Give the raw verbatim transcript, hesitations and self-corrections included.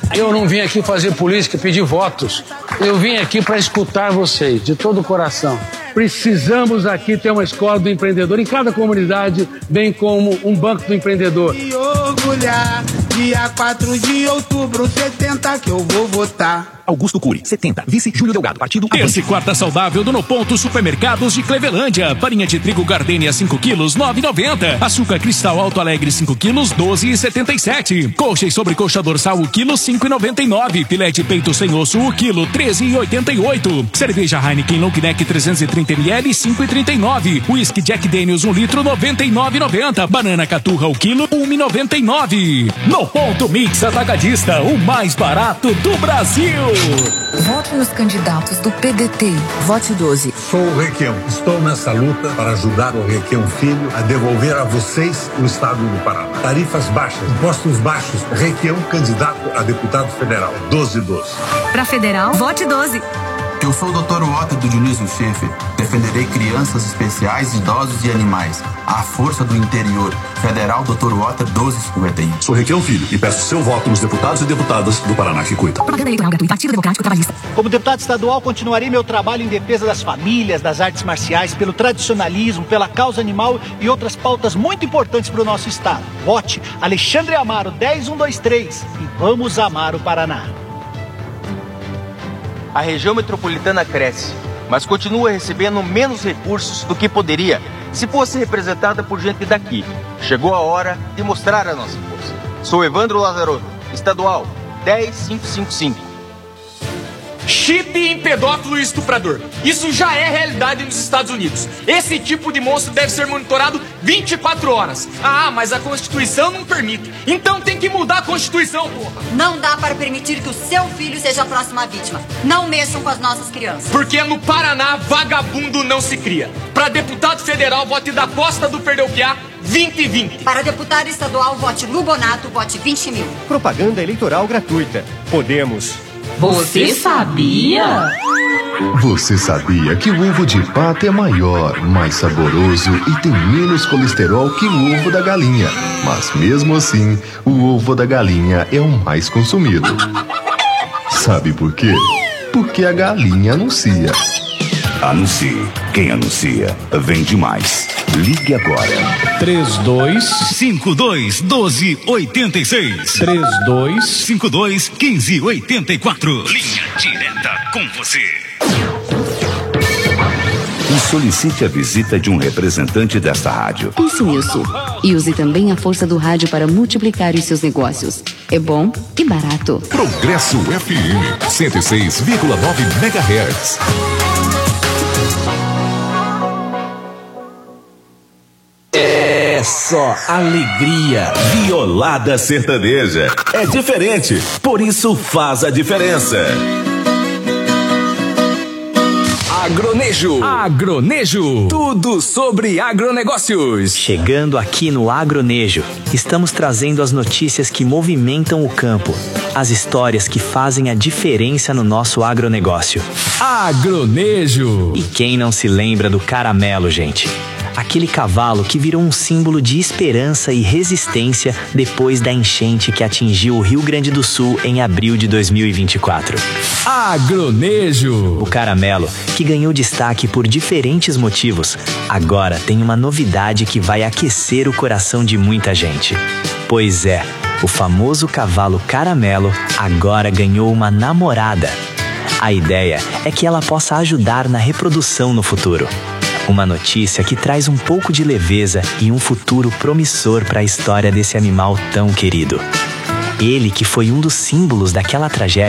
Eu não vim aqui fazer política e pedir votos. Eu vim aqui para escutar vocês, de todo o coração. Precisamos aqui ter uma escola do empreendedor em cada comunidade, bem como um banco do empreendedor. E orgulhar, dia quatro de outubro, setenta que eu vou votar. Augusto Cury, setenta. Vice Júlio Delgado, partido... Terça e quarta saudável do No Ponto Supermercados de Clevelândia. Farinha de trigo Gardenia cinco quilos, nove reais e noventa centavos. Açúcar Cristal Alto Alegre cinco quilos, doze reais e setenta e sete centavos. Coxa e sobrecoxa dorsal o quilo, cinco reais e noventa e nove centavos. Filé de peito sem osso o quilo, treze reais e oitenta e oito centavos. Cerveja Heineken Long Neck trezentos e trinta mililitros, cinco reais e trinta e nove centavos. Whisky Jack Daniels um litro, noventa e nove reais e noventa centavos. Banana Caturra o quilo, um real e noventa e nove centavos. No Ponto Mix Atacadista, o mais barato do Brasil. Vote nos candidatos do P D T. Vote doze. Sou o Requião. Estou nessa luta para ajudar o Requião Filho a devolver a vocês o estado do Paraná. Tarifas baixas, impostos baixos. Requião candidato a deputado federal. doze doze. Para federal, vote doze. Eu sou o doutor Walter do Dionísio Schaefer. Defenderei crianças especiais, idosos e animais. A força do interior. Federal, doutor Walter, doze cinquenta e um. Sou Requião Filho e peço seu voto nos deputados e deputadas do Paraná que cuida. Propaganda eleitoral gratuita. Partido Democrático Trabalhista. Como deputado estadual, continuarei meu trabalho em defesa das famílias, das artes marciais, pelo tradicionalismo, pela causa animal e outras pautas muito importantes para o nosso estado. Vote Alexandre Amaro, dez um dois três e vamos amar o Paraná. A região metropolitana cresce, mas continua recebendo menos recursos do que poderia se fosse representada por gente daqui. Chegou a hora de mostrar a nossa força. Sou Evandro Lazarotto, estadual dez mil quinhentos e cinquenta e cinco. Chip em pedófilo e estuprador. Isso já é realidade nos Estados Unidos. Esse tipo de monstro deve ser monitorado vinte e quatro horas. Ah, mas a Constituição não permite. Então tem que mudar a Constituição, porra. Não dá para permitir que o seu filho seja a próxima vítima. Não mexam com as nossas crianças. Porque no Paraná, vagabundo não se cria. Para deputado federal, vote da Costa do Perdeu Piá, vinte e vinte. Para deputado estadual, vote Lubonato, vote vinte mil. Propaganda eleitoral gratuita. Podemos. Você sabia? Você sabia que o ovo de pato é maior, mais saboroso e tem menos colesterol que o ovo da galinha. Mas mesmo assim, o ovo da galinha é o mais consumido. Sabe por quê? Porque a galinha anuncia. Anuncie. Quem anuncia, vende mais. Ligue agora. três dois cinco dois um dois oito seis. três dois cinco dois um cinco oito quatro. Linha direta com você. E solicite a visita de um representante desta rádio. Pense nisso. E use também a força do rádio para multiplicar os seus negócios. É bom e barato. Progresso F M cento e seis vírgula nove megahertz. É só alegria. Violada sertaneja. É diferente, por isso faz a diferença. Agronejo. Agronejo. Tudo sobre agronegócios. Chegando aqui no Agronejo, estamos trazendo as notícias que movimentam o campo, as histórias que fazem a diferença no nosso agronegócio. Agronejo. E quem não se lembra do Caramelo, gente? Aquele cavalo que virou um símbolo de esperança e resistência depois da enchente que atingiu o Rio Grande do Sul em abril de dois mil e vinte e quatro. Agronejo. O Caramelo, que ganhou destaque por diferentes motivos, agora tem uma novidade que vai aquecer o coração de muita gente. Pois é, o famoso cavalo Caramelo agora ganhou uma namorada. A ideia é que ela possa ajudar na reprodução no futuro. Uma notícia que traz um pouco de leveza e um futuro promissor para a história desse animal tão querido. Ele que foi um dos símbolos daquela tragédia